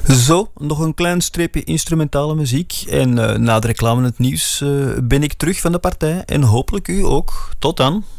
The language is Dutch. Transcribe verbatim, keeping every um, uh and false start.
Zo, nog een klein streepje instrumentale muziek. En uh, na de reclame en het nieuws uh, ben ik terug van de partij. En hopelijk u ook. Tot dan.